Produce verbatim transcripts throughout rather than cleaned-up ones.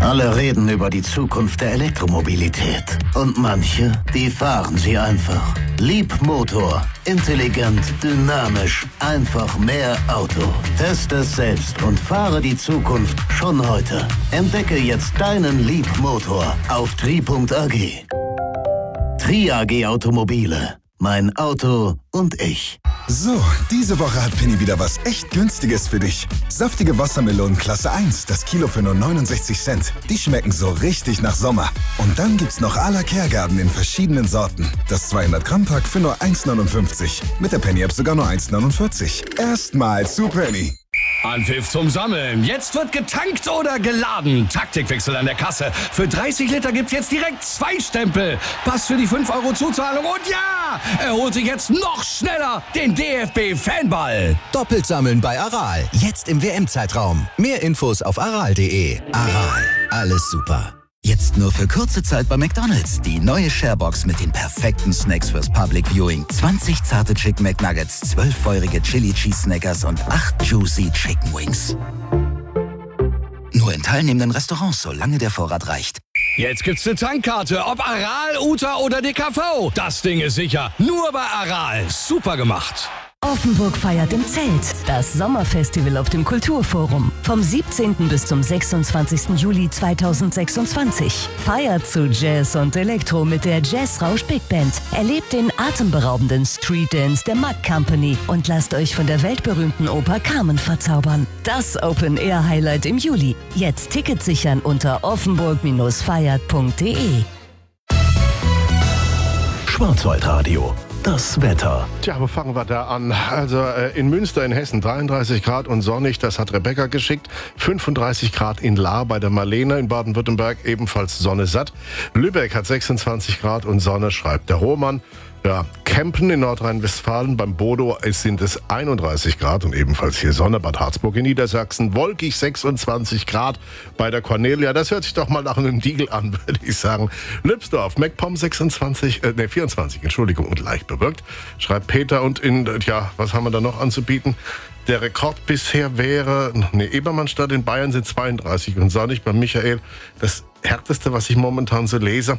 Alle reden über die Zukunft der Elektromobilität. Und manche, die fahren sie einfach. Leapmotor. Intelligent, dynamisch, einfach mehr Auto. Teste es selbst und fahre die Zukunft schon heute. Entdecke jetzt deinen Leapmotor auf tri punkt a g. Tri A G Automobile. Mein Auto und ich. So, diese Woche hat Penny wieder was echt Günstiges für dich. Saftige Wassermelonen Klasse eins, das Kilo für nur neunundsechzig Cent. Die schmecken so richtig nach Sommer. Und dann gibt's noch à la Kergarten in verschiedenen Sorten. Das zweihundert Gramm Pack für nur eins neunundfünfzig. Mit der Penny-App sogar nur eins neunundvierzig. Erstmal zu Penny. Anpfiff zum Sammeln. Jetzt wird getankt oder geladen. Taktikwechsel an der Kasse. Für dreißig Liter gibt's jetzt direkt zwei Stempel. Pass für die fünf Euro Zuzahlung. Und ja, er holt sich jetzt noch schneller den D F B-Fanball. Doppelt sammeln bei Aral. Jetzt im W M-Zeitraum. Mehr Infos auf aral punkt de. Aral. Alles super. Jetzt nur für kurze Zeit bei McDonald's. Die neue Sharebox mit den perfekten Snacks fürs Public Viewing. zwanzig zarte Chicken McNuggets, zwölf feurige Chili Cheese Snackers und acht Juicy Chicken Wings. Nur in teilnehmenden Restaurants, solange der Vorrat reicht. Jetzt gibt's eine Tankkarte. Ob Aral, Uta oder D K V. Das Ding ist sicher. Nur bei Aral. Super gemacht. Offenburg feiert im Zelt. Das Sommerfestival auf dem Kulturforum. Vom siebzehnten bis zum sechsundzwanzigsten Juli zweitausendsechsundzwanzig. Feiert zu Jazz und Elektro mit der Jazzrausch Big Band. Erlebt den atemberaubenden Street Dance der Mack Company und lasst euch von der weltberühmten Oper Carmen verzaubern. Das Open-Air-Highlight im Juli. Jetzt Tickets sichern unter offenburg feiert punkt de. Schwarzwaldradio. Das Wetter. Tja, wo fangen wir da an? Also äh, in Münster in Hessen dreiunddreißig Grad und sonnig, das hat Rebecca geschickt. fünfunddreißig Grad in Lahr bei der Marlene in Baden-Württemberg, ebenfalls Sonne satt. Lübeck hat sechsundzwanzig Grad und Sonne, schreibt der Roman. Ja, Kempen in Nordrhein-Westfalen, beim Bodo sind es einunddreißig Grad und ebenfalls hier Sonne. Bad Harzburg in Niedersachsen, wolkig sechsundzwanzig Grad bei der Cornelia. Das hört sich doch mal nach einem Diegel an, würde ich sagen. Lübsdorf, MacPom sechsundzwanzig, äh, ne, vierundzwanzig, Entschuldigung, und leicht bewölkt, schreibt Peter. Und in, ja, was haben wir da noch anzubieten? Der Rekord bisher wäre, ne, Ebermannstadt in Bayern sind zweiunddreißig und sonnig bei Michael. Das härteste, was ich momentan so lese,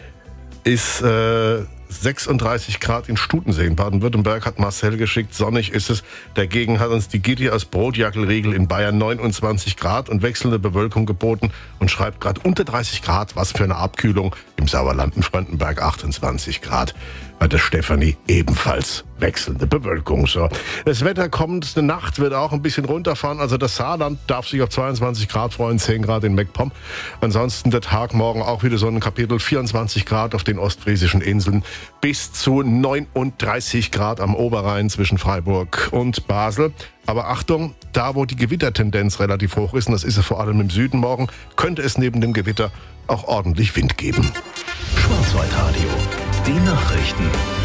ist äh, sechsunddreißig Grad in Stutensee in Baden-Württemberg, hat Marcel geschickt. Sonnig ist es. Dagegen hat uns die Gitti aus Brotjackelriegel in Bayern neunundzwanzig Grad und wechselnde Bewölkung geboten und schreibt gerade unter dreißig Grad. Was für eine Abkühlung. Im Sauerland in Fröndenberg achtundzwanzig Grad. Bei der Stefanie ebenfalls wechselnde Bewölkung. So. Das Wetter kommt, eine Nacht wird auch ein bisschen runterfahren. Also das Saarland darf sich auf zweiundzwanzig Grad freuen, zehn Grad in MacPom. Ansonsten der Tag morgen auch wieder so ein Kapitel, vierundzwanzig Grad auf den ostfriesischen Inseln, bis zu neununddreißig Grad am Oberrhein zwischen Freiburg und Basel. Aber Achtung, da wo die Gewittertendenz relativ hoch ist, und das ist es vor allem im Süden morgen, könnte es neben dem Gewitter auch ordentlich Wind geben. Schwarzwaldradio. Die Nachrichten.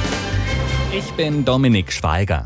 Ich bin Dominik Schweiger.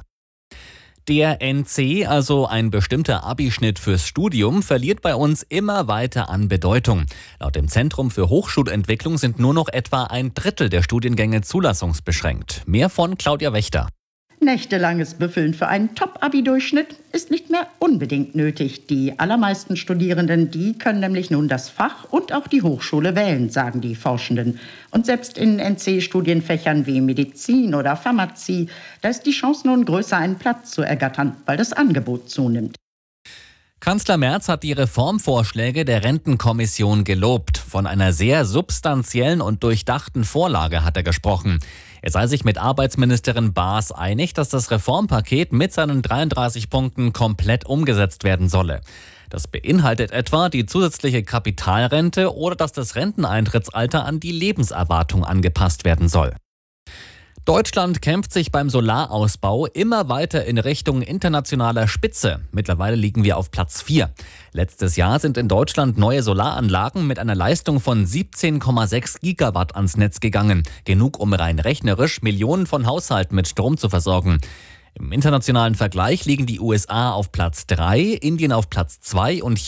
Der N C, also ein bestimmter Abischnitt fürs Studium, verliert bei uns immer weiter an Bedeutung. Laut dem Zentrum für Hochschulentwicklung sind nur noch etwa ein Drittel der Studiengänge zulassungsbeschränkt. Mehr von Claudia Wächter. Nächtelanges Büffeln für einen Top-Abi-Durchschnitt ist nicht mehr unbedingt nötig. Die allermeisten Studierenden, die können nämlich nun das Fach und auch die Hochschule wählen, sagen die Forschenden. Und selbst in N C-Studienfächern wie Medizin oder Pharmazie, da ist die Chance nun größer, einen Platz zu ergattern, weil das Angebot zunimmt. Kanzler Merz hat die Reformvorschläge der Rentenkommission gelobt. Von einer sehr substanziellen und durchdachten Vorlage hat er gesprochen. Er sei sich mit Arbeitsministerin Baas einig, dass das Reformpaket mit seinen dreiunddreißig Punkten komplett umgesetzt werden solle. Das beinhaltet etwa die zusätzliche Kapitalrente oder dass das Renteneintrittsalter an die Lebenserwartung angepasst werden soll. Deutschland kämpft sich beim Solarausbau immer weiter in Richtung internationaler Spitze. Mittlerweile liegen wir auf Platz vier. Letztes Jahr sind in Deutschland neue Solaranlagen mit einer Leistung von siebzehn Komma sechs Gigawatt ans Netz gegangen. Genug, um rein rechnerisch Millionen von Haushalten mit Strom zu versorgen. Im internationalen Vergleich liegen die U S A auf Platz drei, Indien auf Platz zwei und